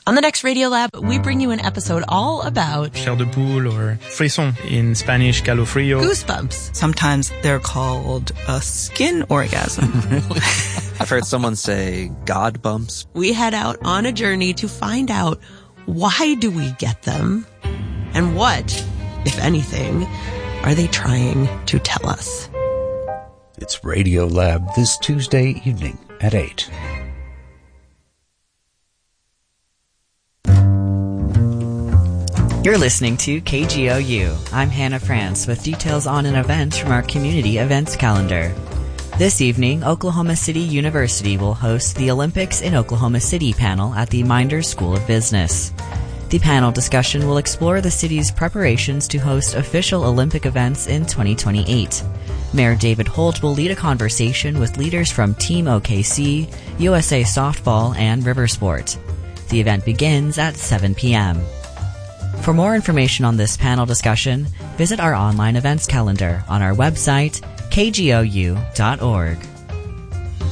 On the next Radio Lab, we bring you an episode all about chair de poule or frisson, in Spanish calofrío. Goosebumps. Sometimes they're called a skin orgasm. Really? I've heard someone say God bumps. We head out on a journey to find out, why do we get them? And what, if anything, are they trying to tell us? It's Radio Lab this Tuesday evening at 8. You're listening to KGOU. I'm Hannah France with details on an event from our community events calendar. This evening, Oklahoma City University will host the Olympics in Oklahoma City panel at the Minders School of Business. The panel discussion will explore the city's preparations to host official Olympic events in 2028. Mayor David Holt will lead a conversation with leaders from Team OKC, USA Softball, and Riversport. The event begins at 7 p.m. For more information on this panel discussion, visit our online events calendar on our website, kgou.org.